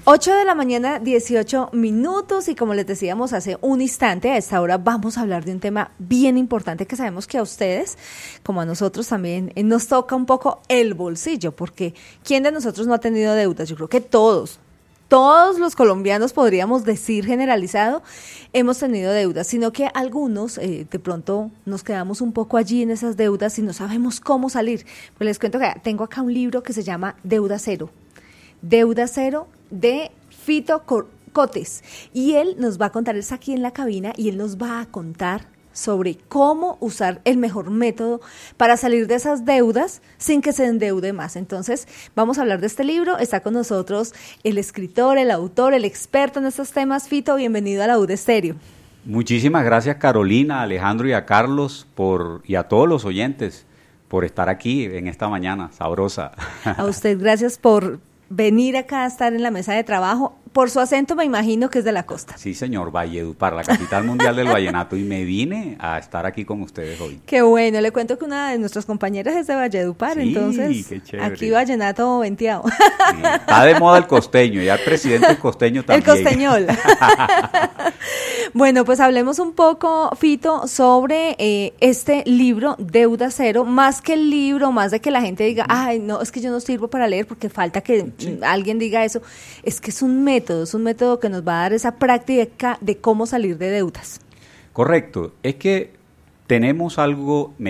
8 de la mañana, 18 minutos, y como les decíamos hace un instante, a esta hora vamos a hablar de un tema bien importante que sabemos que a ustedes, como a nosotros también, nos toca un poco el bolsillo, porque ¿quién de nosotros no ha tenido deudas? Yo creo que todos los colombianos, podríamos decir generalizado, hemos tenido deudas, sino que algunos de pronto nos quedamos un poco allí en esas deudas y no sabemos cómo salir. Pues les cuento que tengo acá un libro que se llama Deuda Cero de Fito Cotes, y él nos va a contar, es aquí en la cabina, y él nos va a contar sobre cómo usar el mejor método para salir de esas deudas sin que se endeude más. Entonces, vamos a hablar de este libro. Está con nosotros el escritor, el autor, el experto en estos temas. Fito, bienvenido a la U de Estéreo. Muchísimas gracias, Carolina, a Alejandro y a Carlos y a todos los oyentes por estar aquí en esta mañana sabrosa. A usted, gracias por venir acá a estar en la mesa de trabajo. Por su acento me imagino que es de la costa. Sí, señor, Valledupar, la capital mundial del vallenato, y me vine a estar aquí con ustedes hoy. Qué bueno, le cuento que una de nuestras compañeras es de Valledupar, sí, entonces qué chévere. Aquí vallenato venteado. Sí, está de moda el costeño, ya el presidente es costeño también. El costeñol. Bueno, pues hablemos un poco, Fito, sobre este libro, Deuda Cero. Más que el libro, más de que la gente diga, ay, no, es que yo no sirvo para leer, porque falta que alguien diga eso. Es que es un método que nos va a dar esa práctica de cómo salir de deudas. Correcto, es que tenemos algo